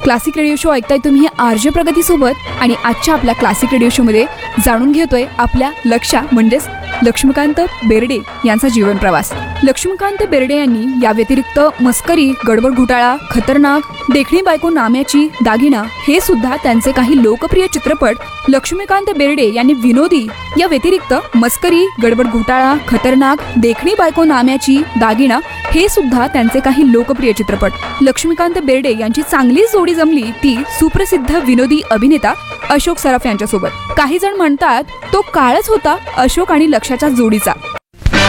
Classic radio show ऐकताय तुम्ही RJ प्रगती सोबत आणि आजच्या आपल्या क्लासिक रेडिओ शो मध्ये जाणून घेतोय आपल्या लक्षा म्हणजेच लक्ष्मीकांत बेर्डे यांचा जीवन प्रवास. लक्ष्मीकांत बेर्डे यांनी या व्यतिरिक्त मस्करी, गडबड घोटाळा, खतरनाक, देखणी बायको नाम्याची, दागिना हे सुद्धा त्यांचे काही लोकप्रिय चित्रपट. लक्ष्मीकांत बेर्डे यांनी विनोदी या व्यतिरिक्त मस्करी, गडबड घोटाळा, खतरनाक, देखणी बायको नाम्याची, दागिना हे सुद्धा त्यांचे काही लोकप्रिय चित्रपट. लक्ष्मीकांत बेर्डे यांची चांगली जोडी जमली ती सुप्रसिद्ध विनोदी अभिनेता अशोक सराफ यांच्यासोबत. काही जण म्हणतात तो काळच होता अशोक आणि लक्षाच्या जोडीचा.